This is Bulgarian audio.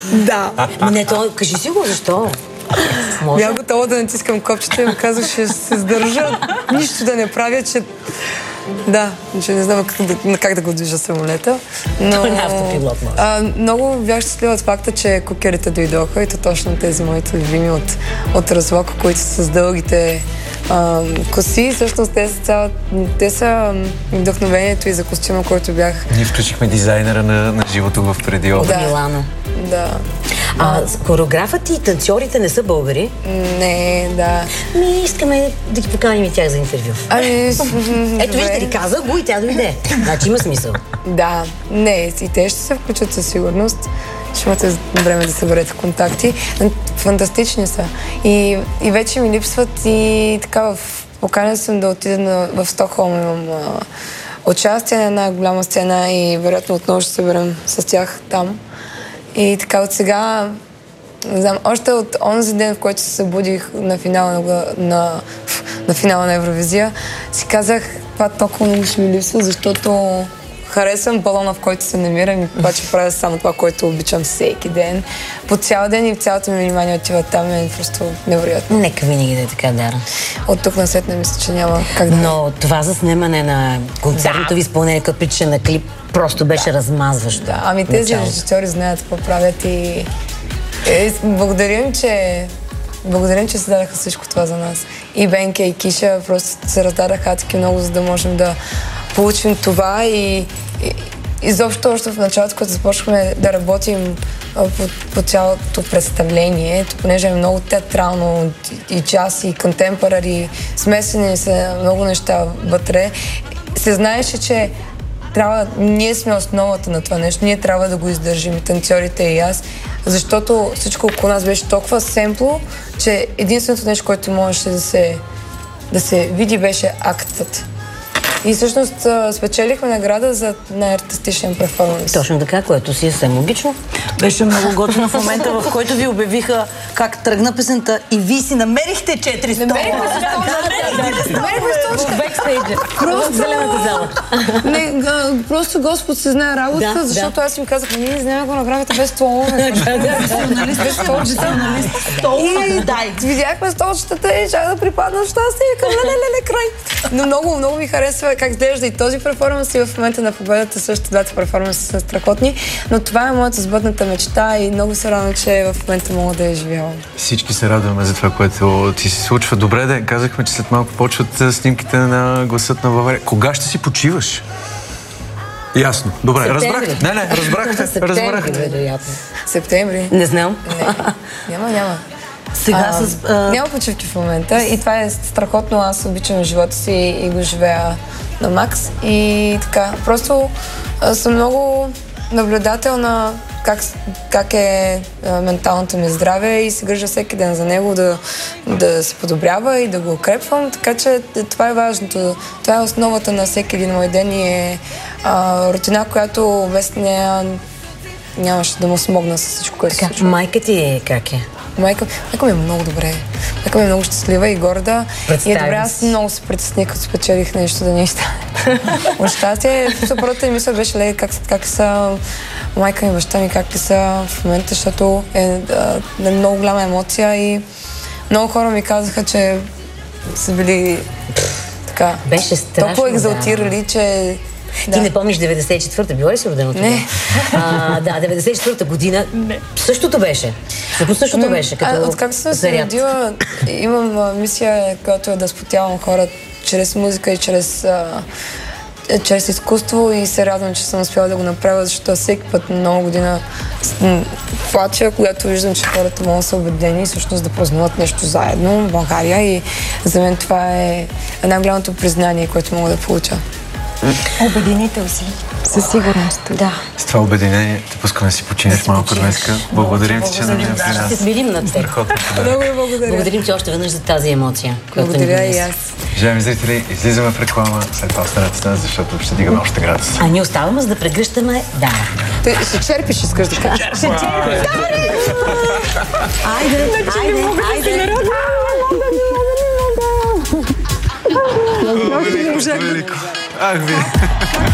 Да. Не, то кажи си го, защо? Бях готова да натискам копчета и му казах, че се сдържа, нищо да не правя, че... Да, че не знам как да го движа самолета. Но много бях щастлива от факта, че кукерите дойдоха и то точно тези моите любими от Разлока, които са с дългите коси. Всъщност те са вдъхновението и за костюма, който бях. Ние включихме дизайнера на живото в преди обед. Милано. Да. Хореографът и танцорите не са българи? Не, да. Искаме да ги поканим и тях за интервю. Ето вижте ли, каза го и тя дойде. Значи има смисъл. Да, не, и те ще се включат със сигурност. Ще имате време да съберете контакти. Фантастични са. И вече ми липсват и така поканен съм да отида в Стокхолм. Имам участие на една голяма сцена и вероятно отново ще се съберем с тях там. И така от сега, не знам, още от онзи ден, в който се събудих на финала на Евровизия, си казах, това толкова много ще ми липсва, защото харесвам балона, в който се намирам и обаче правя само това, което обичам всеки ден. По цял ден и цялото ми внимание отива там, е просто невероятно. Нека винаги да е така, Дара. От тук насетне мисля, че няма как да... Но това заснемане на концертното ви изпълнение, като прилича на клип, просто беше размазващо. Да, ами тези режисьори знаят какво правят и благодарим, че се дадаха всичко това за нас. И Бенке, и Киша просто се раздадаха таки много, за да можем да получим това и изобщо още в началото, когато започнахме да работим по цялото представление, понеже е много театрално и джаз, и контемпорари, смесени са много неща вътре, се знаеше, че ние сме основата на това нещо, ние трябва да го издържим, и танцорите и аз, защото всичко около нас беше толкова семпло, че единственото нещо, което можеше да се види, беше актът. И всъщност спечелихме награда за най-артистичен перформанс. Точно така, което си е съвсем логично. Беше много готино в момента, в който ви обявиха как тръгна песента и вие си намерихте 4 стола. Намерихме столчета. Бекстейджа. Просто зелената зала. Просто Господ се знае работата, защото аз им казах, ние не знаем да го направите без столове. Без столчета. И видяхме столчетата и чак да припадна в щастие и към леле край. Но много ми харесва как изглежда и този перформанс, и в момента на победата също двата перформанса са страхотни, но това е моята сбъдната мечта и много се радвам, че в момента мога да я изживявам. Всички се радваме за това, което ти се случва. Добре, да казахме, че след малко почват снимките на Гласът на България. Кога ще си почиваш? Ясно. Добре, разбрахте. Не, разбрахте. Септември. Не знам. Няма. Сега няма почивки в момента и това е страхотно. Аз обичам живота си и го живея на макс. И така, просто съм много наблюдателна как е менталното ми здраве и се грижа всеки ден за него да се подобрява и да го укрепвам. Така че това е важното. Това е основата на всеки един мой ден и е рутина, която без нея нямаше да му смогна с всичко, което се случва. Майка ти как е? Майка ми е много добре. Майка ми е много щастлива и горда. И е добре, аз много се притесних, като спечелих нещо да не стане. От щастие, първата ми мисъл беше как са майка ми и баща ми, как ли са в момента, защото е много голяма емоция и много хора ми казаха, че са били така толкова екзалтирали, че... Ти не помниш 94-та, била ли си родена тогава? Не. Да, 94-та година. Същото беше. Същото беше. Откакто съм се родила, имам мисия, която е да спотявам хора чрез музика и чрез изкуство и се радвам, че съм успяла да го направя, защото всеки път много година плача, когато виждам, че хората могат да са убедени и всъщност да празнуват нещо заедно в България и за мен това е най-голямото признание, което мога да получа. Обединител си. Със сигурност. Да. С това обединение те пускаме да си починеш малко днеска. Благодарим ти, че намина при нас. Ще се смирим над теб. Много ви благодаря. Благодарим ти още веднъж за тази емоция. Благодаря и аз. Уважаеми зрители, излизаме в реклама, след това останете с нас, защото ще дигаме още градус. А ние оставаме, за да прегръщаме Дара. Ти ще черпиш, искаш да кажеш. Ще черпиш. Айде. Ах, ви.